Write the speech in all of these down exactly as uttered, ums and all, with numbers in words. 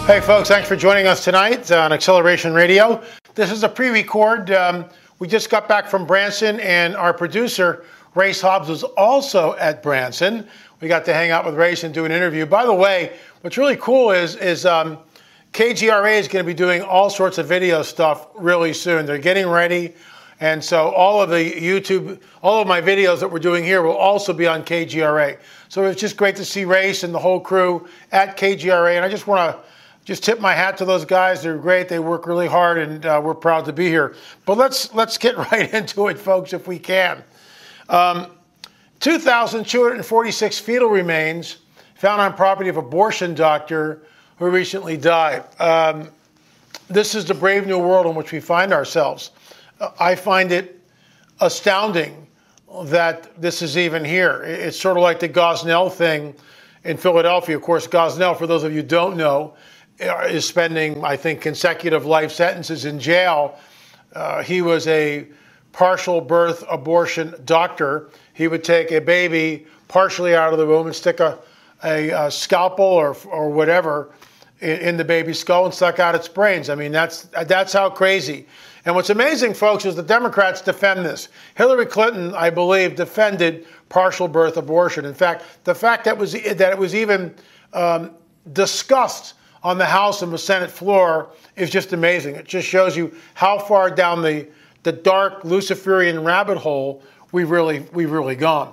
Hey folks, thanks for joining us tonight on Acceleration Radio. This is a pre-record. Um, we just got back from Branson, and our producer, Race Hobbs, was also at Branson. We got to hang out with Race and do an interview. By the way, what's really cool is, is um, K G R A is going to be doing all sorts of video stuff really soon. They're getting ready. And so all of the YouTube, all of my videos that we're doing here will also be on K G R A. So it's just great to see Race and the whole crew at K G R A. And I just want to just tip my hat to those guys. They're great. They work really hard, and uh, we're proud to be here. But let's let's get right into it, folks, if we can. Um, two thousand two hundred forty-six fetal remains found on property of abortion doctor who recently died. Um, this is the brave new world in which we find ourselves. Uh, I find it astounding that this is even here. It's sort of like the Gosnell thing in Philadelphia. Of course, Gosnell, for those of you who don't know, is spending, I think, consecutive life sentences in jail. Uh, he was a partial birth abortion doctor. He would take a baby partially out of the womb and stick a, a, a scalpel or or whatever in, in the baby's skull and suck out its brains. I mean, that's that's how crazy. And what's amazing, folks, is the Democrats defend this. Hillary Clinton, I believe, defended partial birth abortion. In fact, the fact that was that it was even um, discussed on the House and the Senate floor is just amazing. It just shows you how far down the, the dark Luciferian rabbit hole we've really, we've really gone.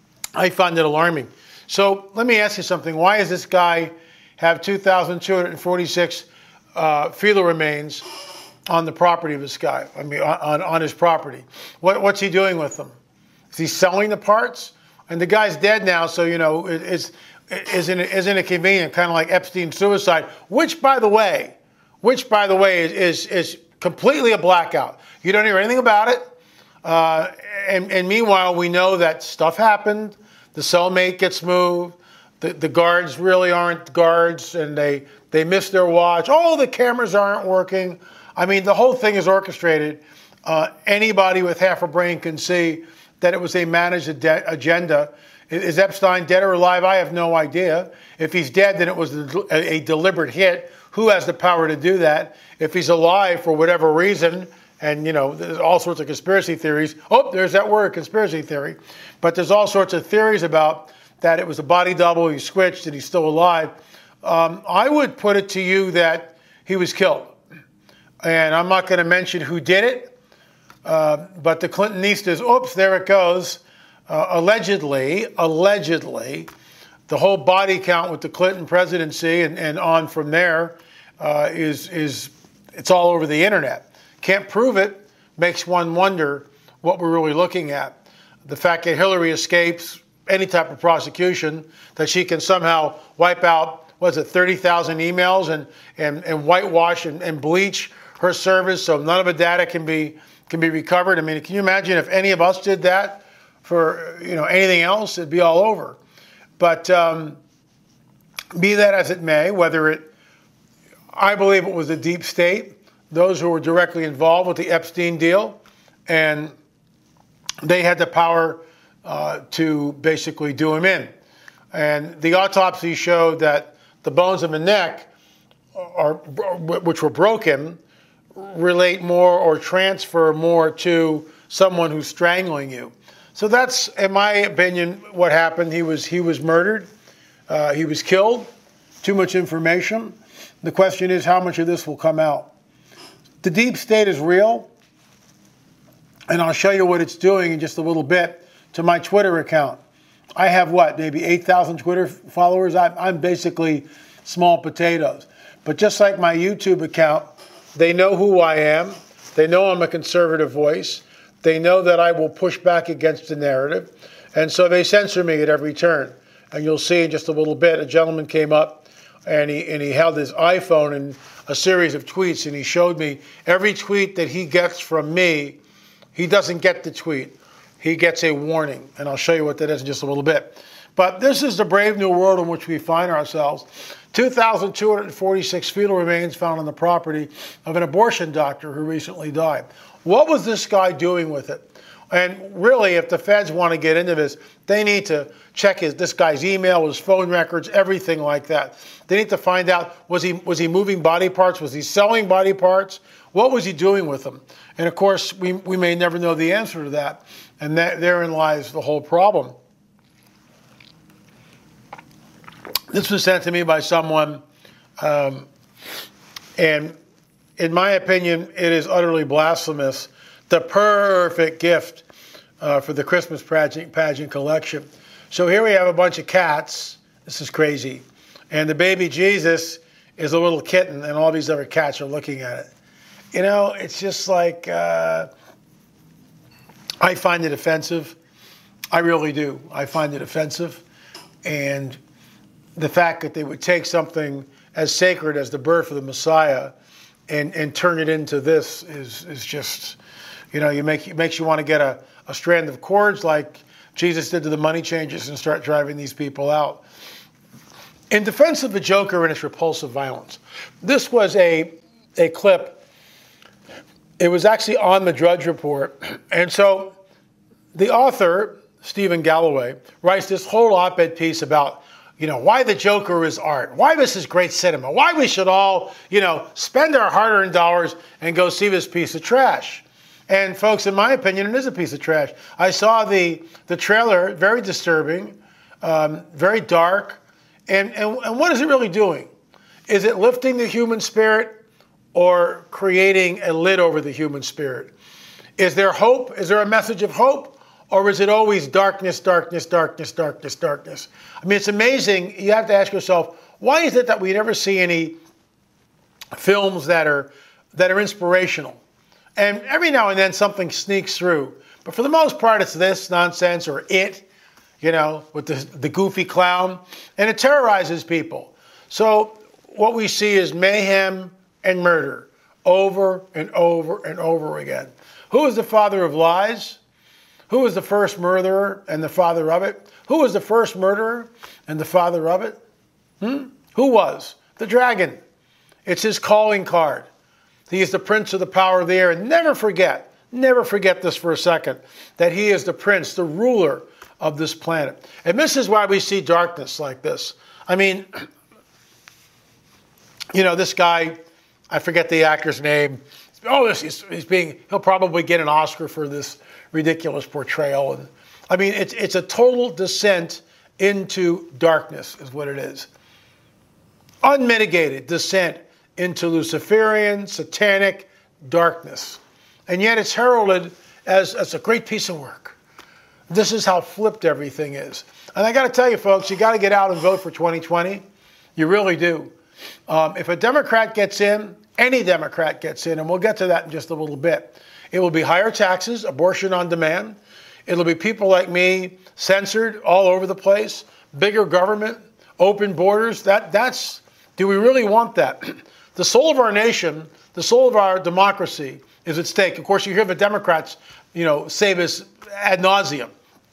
I find it alarming. So let me ask you something. Why does this guy have two thousand two hundred forty-six uh, fetal remains on the property of this guy? I mean, on, on his property. What, what's he doing with them? Is he selling the parts? And the guy's dead now, so, you know, it, it's... Isn't it, isn't it convenient, kind of like Epstein's suicide, which, by the way, which, by the way, is, is, is completely a blackout. You don't hear anything about it. Uh, and, and meanwhile, we know that stuff happened. The cellmate gets moved. The, the guards really aren't guards, and they, they miss their watch. Oh, the cameras aren't working. I mean, the whole thing is orchestrated. Uh, anybody with half a brain can see that it was a managed ad- agenda. Is Epstein dead or alive? I have no idea. If he's dead, then it was a, a deliberate hit. Who has the power to do that? If he's alive for whatever reason, and, you know, there's all sorts of conspiracy theories. Oh, there's that word, conspiracy theory. But there's all sorts of theories about that it was a body double, he switched, and he's still alive. Um, I would put it to you that he was killed. And I'm not going to mention who did it, uh, but the Clintonistas, oops, there it goes. Uh, allegedly, allegedly, the whole body count with the Clinton presidency and, and on from there uh, is is it's all over the internet. Can't prove it. Makes one wonder what we're really looking at. The fact that Hillary escapes any type of prosecution, that she can somehow wipe out, what is it, thirty thousand emails and and, and whitewash and, and bleach her service so none of the data can be can be recovered. I mean, can you imagine if any of us did that? For, you know, anything else, it'd be all over. But um, be that as it may, whether it, I believe it was the deep state, those who were directly involved with the Epstein deal, and they had the power uh, to basically do him in. And the autopsy showed that the bones of the neck, are, which were broken, relate more or transfer more to someone who's strangling you. So that's, in my opinion, what happened. He was he was murdered. Uh, he was killed. Too much information. The question is, how much of this will come out? The deep state is real, and I'll show you what it's doing in just a little bit to my Twitter account. I have, what, maybe eight thousand Twitter followers? I'm, I'm basically small potatoes. But just like my YouTube account, they know who I am. They know I'm a conservative voice. They know that I will push back against the narrative. And so they censor me at every turn. And you'll see in just a little bit, a gentleman came up and he and he held his iPhone and a series of tweets, and he showed me every tweet that he gets from me. He doesn't get the tweet. He gets a warning. And I'll show you what that is in just a little bit. But this is the brave new world in which we find ourselves. two thousand two hundred forty-six fetal remains found on the property of an abortion doctor who recently died. What was this guy doing with it? And really, if the feds want to get into this, they need to check his this guy's email, his phone records, everything like that. They need to find out, was he was he moving body parts? Was he selling body parts? What was he doing with them? And of course, we, we may never know the answer to that. And that, therein lies the whole problem. This was sent to me by someone, um, and in my opinion, it is utterly blasphemous. The perfect gift uh, for the Christmas pageant, pageant collection. So here we have a bunch of cats. This is crazy. And the baby Jesus is a little kitten, and all these other cats are looking at it. You know, it's just like, uh, I find it offensive. I really do. I find it offensive. And the fact that they would take something as sacred as the birth of the Messiah and, and turn it into this is, is just, you know, you make, it makes you want to get a, a strand of cords like Jesus did to the money changers and start driving these people out. In defense of the Joker and its repulsive violence, this was a, a clip. It was actually on the Drudge Report. And so the author, Stephen Galloway, writes this whole op-ed piece about, you know, why the Joker is art, why this is great cinema, why we should all, you know, spend our hard-earned dollars and go see this piece of trash. And folks, in my opinion, it is a piece of trash. I saw the, the trailer, very disturbing, um, very dark. And, and, and what is it really doing? Is it lifting the human spirit or creating a lid over the human spirit? Is there hope? Is there a message of hope? Or is it always darkness, darkness, darkness, darkness, darkness? I mean, it's amazing. You have to ask yourself, why is it that we never see any films that are that are inspirational? And every now and then something sneaks through. But for the most part, it's this nonsense or it, you know, with the, the goofy clown. And it terrorizes people. So what we see is mayhem and murder over and over and over again. Who is the father of lies? Who was the first murderer and the father of it? Who was the first murderer and the father of it? Hmm? Who was? The dragon. It's his calling card. He is the prince of the power of the air. And never forget, never forget this for a second, that he is the prince, the ruler of this planet. And this is why we see darkness like this. I mean, you know, this guy, I forget the actor's name. Oh, this he's, he's being, he'll probably get an Oscar for this ridiculous portrayal. And I mean, it's it's a total descent into darkness is what it is. Unmitigated descent into Luciferian, satanic darkness. And yet it's heralded as, as a great piece of work. This is how flipped everything is. And I got to tell you, folks, you got to get out and vote for twenty twenty. You really do. Um, if a Democrat gets in, any Democrat gets in, and we'll get to that in just a little bit, it will be higher taxes, abortion on demand. It'll be people like me censored all over the place, bigger government, open borders. That that's, do we really want that? The soul of our nation, the soul of our democracy is at stake. Of course, you hear the Democrats, you know, say this ad nauseum.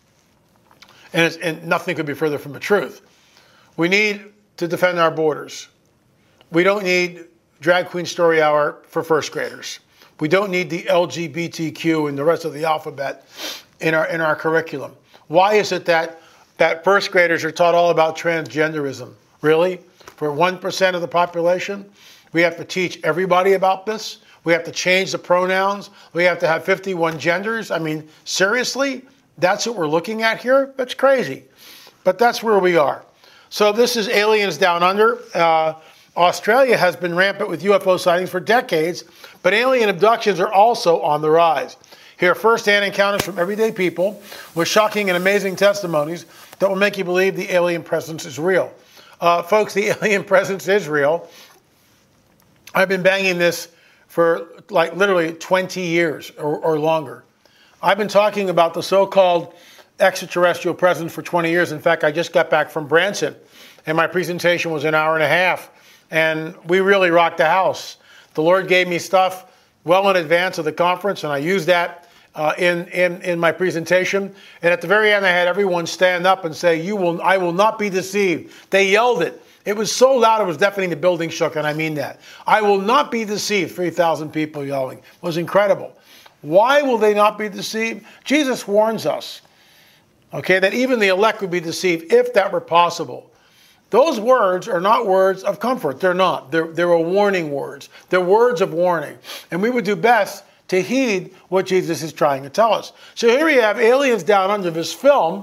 And, it's, and nothing could be further from the truth. We need to defend our borders. We don't need Drag Queen Story Hour for first graders. We don't need the L G B T Q and the rest of the alphabet in our in our curriculum. Why is it that, that first graders are taught all about transgenderism? Really? For one percent of the population? We have to teach everybody about this? We have to change the pronouns? We have to have fifty-one genders? I mean, seriously? That's what we're looking at here? That's crazy. But that's where we are. So this is Aliens Down Under. Uh, Australia has been rampant with U F O sightings for decades, but alien abductions are also on the rise. Hear first-hand encounters from everyday people with shocking and amazing testimonies that will make you believe the alien presence is real. Uh, folks, the alien presence is real. I've been banging this for like literally twenty years or, or longer. I've been talking about the so-called extraterrestrial presence for twenty years. In fact, I just got back from Branson, and my presentation was an hour and a half. And we really rocked the house. The Lord gave me stuff well in advance of the conference, and I used that uh, in, in, in my presentation. And at the very end, I had everyone stand up and say, "You will, I will not be deceived." They yelled it. It was so loud, it was deafening. The building shook, and I mean that. "I will not be deceived." three thousand people yelling. It was incredible. Why will they not be deceived? Jesus warns us, okay, that even the elect would be deceived if that were possible. Those words are not words of comfort. They're not. They're, they're a warning words. They're words of warning. And we would do best to heed what Jesus is trying to tell us. So here we have aliens down under this film,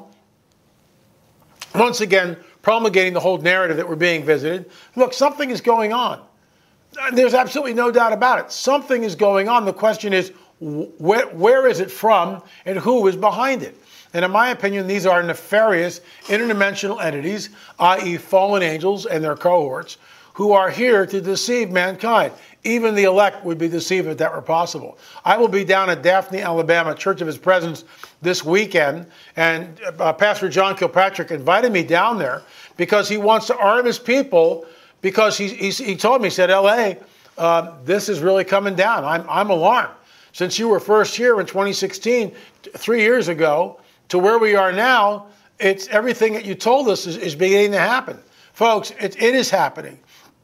once again promulgating the whole narrative that we're being visited. Look, something is going on. There's absolutely no doubt about it. Something is going on. The question is, wh- where is it from and who is behind it? And in my opinion, these are nefarious interdimensional entities, that is fallen angels and their cohorts, who are here to deceive mankind. Even the elect would be deceived if that were possible. I will be down at Daphne, Alabama, Church of His Presence this weekend, and uh, Pastor John Kilpatrick invited me down there because he wants to arm his people, because he, he, he told me, he said, L A, uh, this is really coming down. I'm, I'm alarmed. Since you were first here in twenty sixteen, three years ago, to where we are now, it's everything that you told us is, is beginning to happen. Folks, it, it is happening.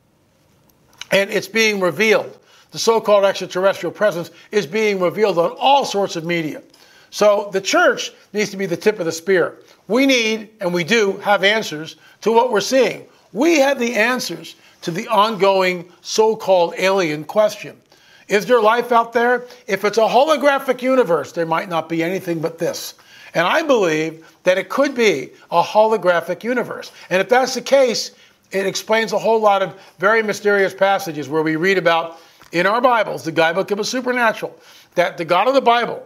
And it's being revealed. The so-called extraterrestrial presence is being revealed on all sorts of media. So the church needs to be the tip of the spear. We need, and we do, have answers to what we're seeing. We have the answers to the ongoing so-called alien question. Is there life out there? If it's a holographic universe, there might not be anything but this. And I believe that it could be a holographic universe. And if that's the case, it explains a whole lot of very mysterious passages where we read about, in our Bibles, the guidebook of the supernatural, that the God of the Bible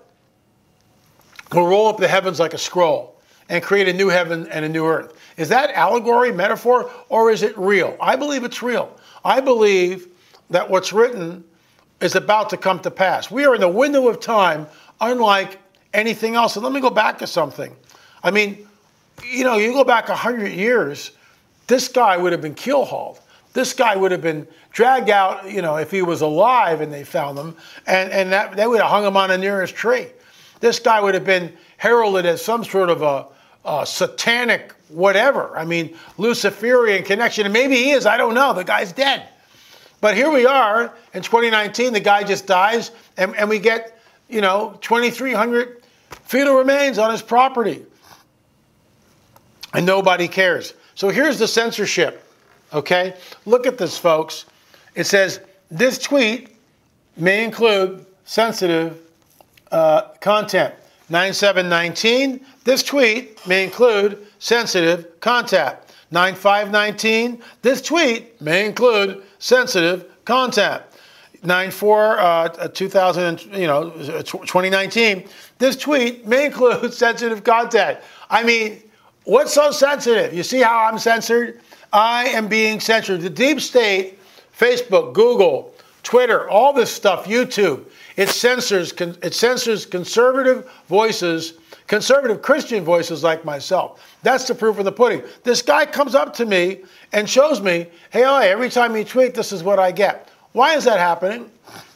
will roll up the heavens like a scroll and create a new heaven and a new earth. Is that allegory, metaphor, or is it real? I believe it's real. I believe that what's written is about to come to pass. We are in the window of time unlike anything else. And let me go back to something. I mean, you know, you go back one hundred years, this guy would have been keel-hauled. This guy would have been dragged out, you know, if he was alive and they found him, and, and that, they would have hung him on the nearest tree. This guy would have been heralded as some sort of a, a satanic whatever. I mean, Luciferian connection. And maybe he is, I don't know. The guy's dead. But here we are in twenty nineteen, the guy just dies, and, and we get, you know, twenty-three hundred fetal remains on his property. And nobody cares. So here's the censorship, okay? Look at this, folks. It says, this tweet may include sensitive uh, content. nine seven nineteen, this tweet may include sensitive content. nine five nineteen, this tweet may include sensitive content. nine four, uh, two thousand, you know, twenty nineteen, this tweet may include sensitive content. I mean, what's so sensitive? You see how I'm censored? I am being censored. The deep state, Facebook, Google, Twitter, all this stuff, YouTube, it censors, it censors conservative voices, conservative Christian voices like myself. That's the proof of the pudding. This guy comes up to me and shows me, hey, oh, every time you tweet, this is what I get. Why is that happening?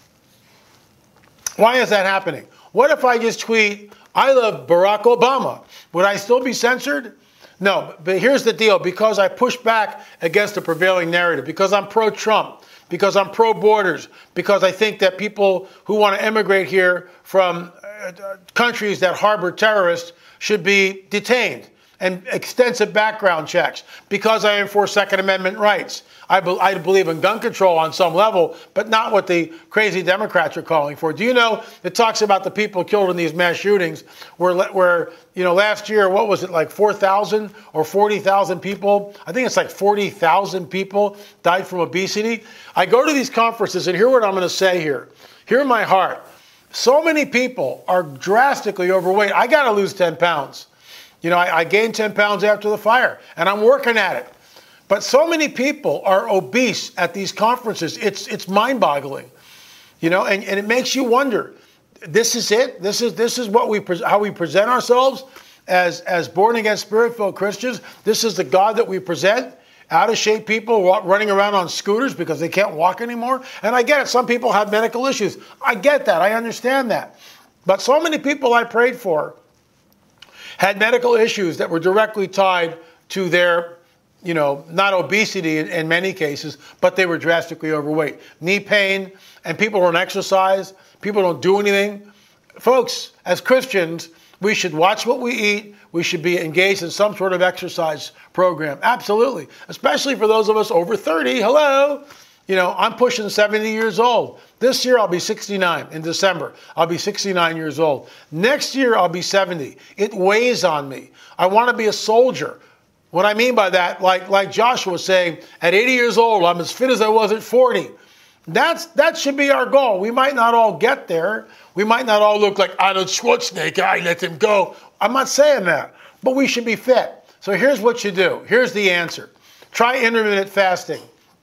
Why is that happening? What if I just tweet, I love Barack Obama? Would I still be censored? No, but here's the deal. Because I push back against the prevailing narrative, because I'm pro-Trump, because I'm pro-borders, because I think that people who want to emigrate here from uh, countries that harbor terrorists should be detained, and extensive background checks, because I enforce Second Amendment rights. I, be, I believe in gun control on some level, but not what the crazy Democrats are calling for. Do you know, it talks about the people killed in these mass shootings where, where you know, last year, what was it, like four thousand or forty thousand people? I think it's like forty thousand people died from obesity. I go to these conferences and hear what I'm going to say here. Hear my heart. So many people are drastically overweight. I got to lose ten pounds. You know, I, I gained ten pounds after the fire, and I'm working at it. But so many people are obese at these conferences. It's it's mind-boggling, you know, and, and it makes you wonder. This is it. This is this is what we how we present ourselves as as born-again, spirit-filled Christians. This is the God that we present. Out-of-shape people running around on scooters because they can't walk anymore. And I get it. Some people have medical issues. I get that. I understand that. But so many people I prayed for had medical issues that were directly tied to their, you know, not obesity in, in many cases, but they were drastically overweight. Knee pain, and people don't exercise, people don't do anything, folks, as Christians, we should watch what we eat. We should be engaged in some sort of exercise program. Absolutely. Especially for those of us over thirty. Hello. You know, I'm pushing seventy years old. This year I'll be sixty-nine in December. I'll be sixty-nine years old. Next year I'll be seventy. It weighs on me. I want to be a soldier. What I mean by that, like, like Joshua was saying, at eighty years old, I'm as fit as I was at forty. That's, that should be our goal. We might not all get there. We might not all look like Arnold Schwarzenegger. I let him go. I'm not saying that, but we should be fit. So here's what you do. Here's the answer. Try intermittent fasting.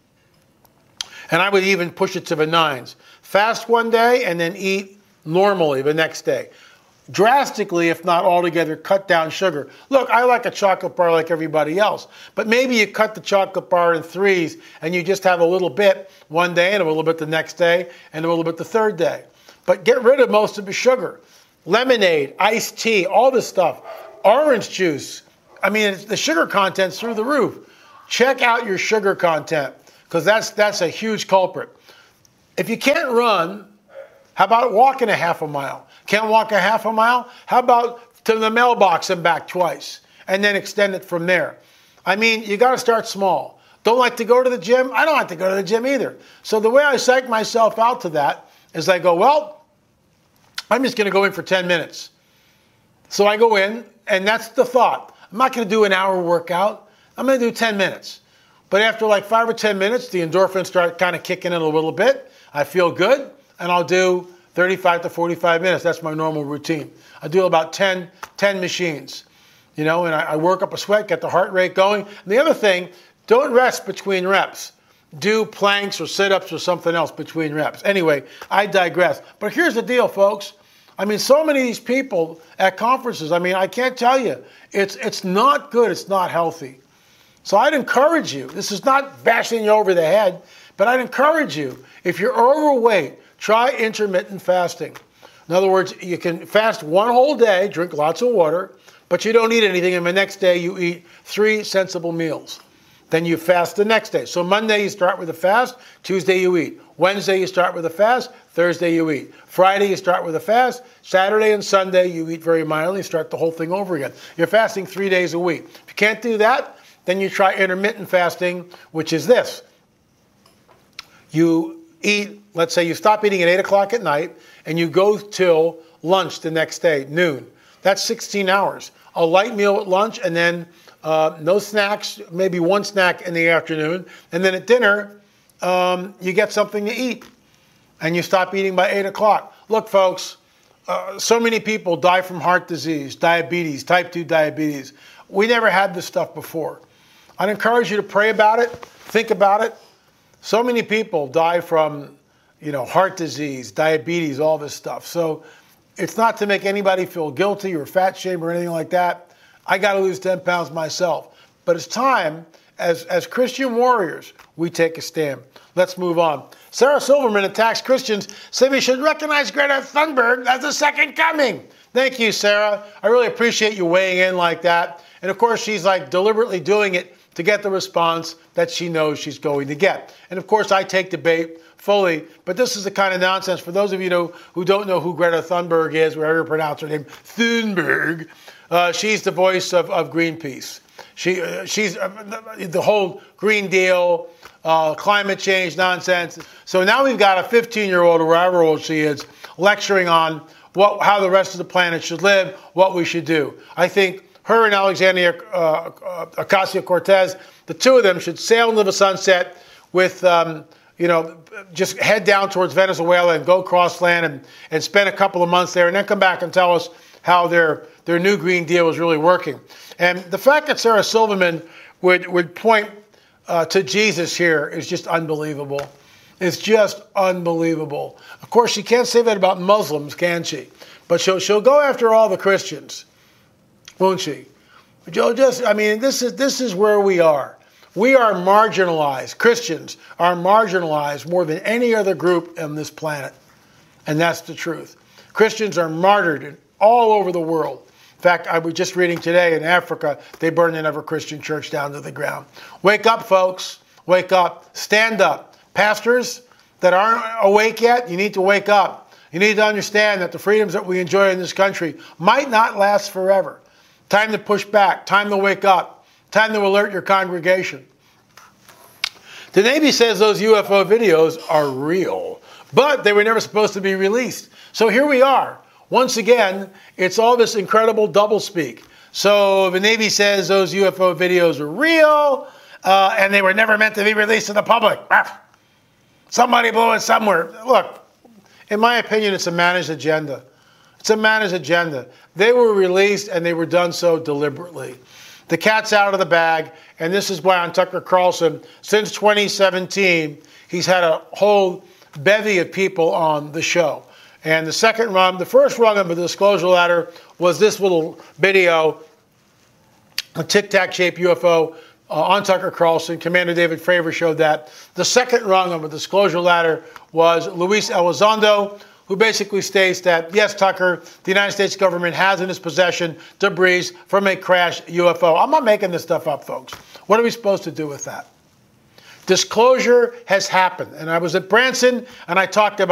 And I would even push it to the nines. Fast one day and then eat normally the next day. Drastically, if not altogether, cut down sugar. Look, I like a chocolate bar like everybody else, but maybe you cut the chocolate bar in threes and you just have a little bit one day and a little bit the next day and a little bit the third day. But get rid of most of the sugar. Lemonade, iced tea, all this stuff. Orange juice. I mean, it's, the sugar content's through the roof. Check out your sugar content, because that's, that's a huge culprit. If you can't run, how about walking a half a mile? Can't walk a half a mile? How about to the mailbox and back twice, and then extend it from there? I mean, you got to start small. Don't like to go to the gym? I don't like to go to the gym either. So the way I psych myself out to that is I go, well, I'm just going to go in for ten minutes. So I go in, and that's the thought. I'm not going to do an hour workout. I'm going to do ten minutes. But after like five or ten minutes, the endorphins start kind of kicking in a little bit. I feel good, and I'll do thirty-five to forty-five minutes. That's my normal routine. I do about ten, ten machines, you know, and I, I work up a sweat, get the heart rate going. And the other thing, don't rest between reps. Do planks or sit-ups or something else between reps. Anyway, I digress. But here's the deal, folks. I mean, so many of these people at conferences, I mean, I can't tell you. It's, it's not good. It's not healthy. So I'd encourage you. This is not bashing you over the head, but I'd encourage you, if you're overweight, try intermittent fasting. In other words, you can fast one whole day, drink lots of water, but you don't eat anything, and the next day you eat three sensible meals. Then you fast the next day. So Monday you start with a fast, Tuesday you eat. Wednesday you start with a fast, Thursday you eat. Friday you start with a fast, Saturday and Sunday you eat very mildly, start the whole thing over again. You're fasting three days a week. If you can't do that, then you try intermittent fasting, which is this. You eat, let's say you stop eating at eight o'clock at night, and you go till lunch the next day, noon. That's sixteen hours. A light meal at lunch, and then uh, no snacks, maybe one snack in the afternoon. And then at dinner, um, you get something to eat. And you stop eating by eight o'clock. Look, folks, uh, so many people die from heart disease, diabetes, type two diabetes. We never had this stuff before. I'd encourage you to pray about it, think about it. So many people die from, you know, heart disease, diabetes, all this stuff. So it's not to make anybody feel guilty or fat shame or anything like that. I got to lose ten pounds myself. But it's time, as, as Christian warriors, we take a stand. Let's move on. Sarah Silverman attacks Christians, saying we should recognize Greta Thunberg as the second coming. Thank you, Sarah. I really appreciate you weighing in like that. And of course, she's like deliberately doing it to get the response that she knows she's going to get. And of course, I take debate fully, but this is the kind of nonsense. For those of you know, who don't know who Greta Thunberg is, wherever you pronounce her name, Thunberg, uh, she's the voice of, of Greenpeace. She, uh, she's uh, the, the whole Green Deal, uh, climate change nonsense. So now we've got a fifteen-year-old or however old she is lecturing on what, how the rest of the planet should live, what we should do. I think her and Alexandria uh, uh, Ocasio-Cortez, the two of them should sail into the sunset with, um, you know, just head down towards Venezuela and go cross land and, and spend a couple of months there and then come back and tell us how their, their new Green Deal is really working. And the fact that Sarah Silverman would, would point uh, to Jesus here is just unbelievable. It's just unbelievable. Of course, she can't say that about Muslims, can she? But she'll, she'll go after all the Christians, won't she? Joe, just, I mean, this is, this is where we are. We are marginalized. Christians are marginalized more than any other group on this planet. And that's the truth. Christians are martyred all over the world. In fact, I was just reading today in Africa, they burned another Christian church down to the ground. Wake up, folks. Wake up. Stand up. Pastors that aren't awake yet, you need to wake up. You need to understand that the freedoms that we enjoy in this country might not last forever. Time to push back. Time to wake up. Time to alert your congregation. The Navy says those U F O videos are real, but they were never supposed to be released. So here we are. Once again, it's all this incredible doublespeak. So the Navy says those U F O videos are real, uh, and they were never meant to be released to the public. Somebody blew it somewhere. Look, in my opinion, it's a managed agenda. It's a managed agenda. They were released, and they were done so deliberately. The cat's out of the bag, and this is why on Tucker Carlson, since twenty seventeen, he's had a whole bevy of people on the show. And the second rung, the first rung of the disclosure ladder was this little video, a tic-tac-shaped U F O uh, on Tucker Carlson. Commander David Fravor showed that. The second rung of the disclosure ladder was Luis Elizondo, who basically states that, yes, Tucker, the United States government has in its possession debris from a crashed U F O. I'm not making this stuff up, folks. What are we supposed to do with that? Disclosure has happened. And I was at Branson, and I talked about